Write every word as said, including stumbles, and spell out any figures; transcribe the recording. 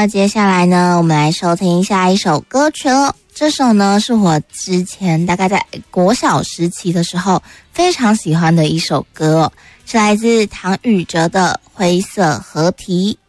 那接下来呢，我们来收听下一首歌曲了。这首呢是我之前大概在国小时期的时候非常喜欢的一首歌，是来自唐禹哲的《灰色河堤》。